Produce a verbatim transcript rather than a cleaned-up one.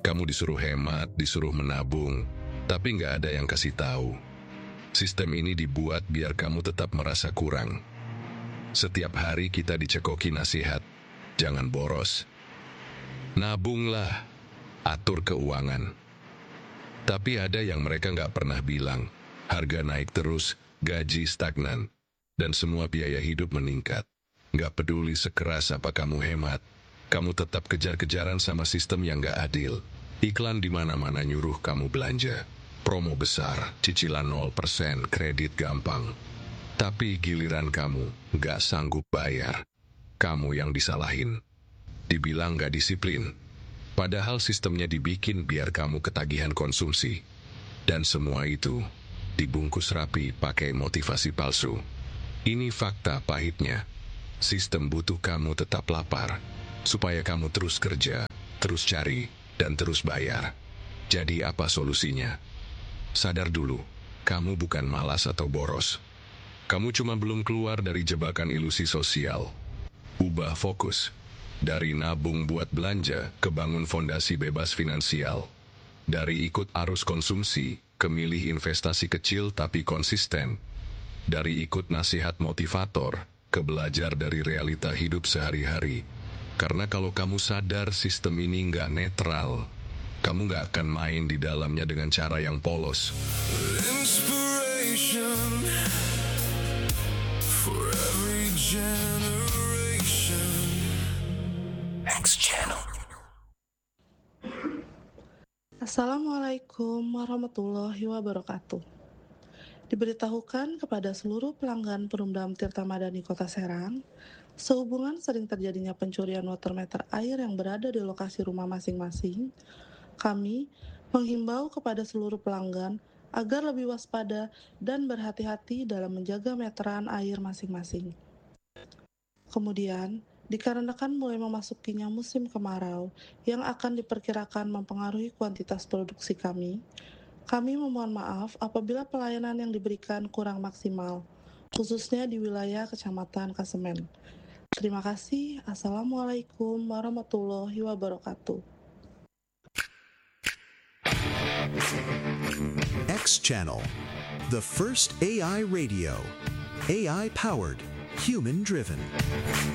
Kamu disuruh hemat, disuruh menabung, tapi nggak ada yang kasih tahu. Sistem ini dibuat biar kamu tetap merasa kurang. Setiap hari kita dicekoki nasihat, jangan boros. Nabunglah, atur keuangan. Tapi ada yang mereka nggak pernah bilang, harga naik terus, gaji stagnan, dan semua biaya hidup meningkat. Nggak peduli sekeras apa kamu hemat, kamu tetap kejar-kejaran sama sistem yang nggak adil. Iklan di mana-mana nyuruh kamu belanja. Promo besar, cicilan nol persen, kredit gampang. Tapi giliran kamu nggak sanggup bayar, kamu yang disalahin. Dibilang nggak disiplin. Padahal sistemnya dibikin biar kamu ketagihan konsumsi. Dan semua itu dibungkus rapi pakai motivasi palsu. Ini fakta pahitnya. Sistem butuh kamu tetap lapar, supaya kamu terus kerja, terus cari, dan terus bayar. Jadi apa solusinya? Sadar dulu, kamu bukan malas atau boros. Kamu cuma belum keluar dari jebakan ilusi sosial. Ubah fokus. Dari nabung buat belanja, ke bangun fondasi bebas finansial. Dari ikut arus konsumsi, ke milih investasi kecil tapi konsisten. Dari ikut nasihat motivator, ke belajar dari realita hidup sehari-hari. Karena kalau kamu sadar sistem ini nggak netral, kamu nggak akan main di dalamnya dengan cara yang polos. Inspiration for every generation. X Channel. Assalamualaikum warahmatullahi wabarakatuh. Diberitahukan kepada seluruh pelanggan Perumdam Tirta Madani Kota Serang, sehubungan sering terjadinya pencurian water meter air yang berada di lokasi rumah masing-masing, kami menghimbau kepada seluruh pelanggan agar lebih waspada dan berhati-hati dalam menjaga meteran air masing-masing. Kemudian, dikarenakan mulai memasukinya musim kemarau yang akan diperkirakan mempengaruhi kuantitas produksi kami, kami memohon maaf apabila pelayanan yang diberikan kurang maksimal, khususnya di wilayah Kecamatan Kasemen. Terima kasih. Assalamualaikum warahmatullahi wabarakatuh. X Channel, the first A I radio. A I powered, human driven.